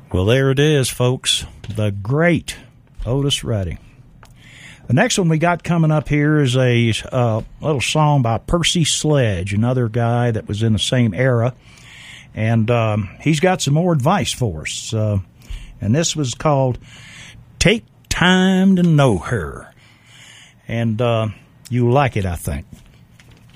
Well, there it is, folks. The great Otis Redding. The next one we got coming up here is a little song by Percy Sledge, another guy that was in the same era. And he's got some more advice for us. And this was called Take Time to Know Her. And you'll like it, I think.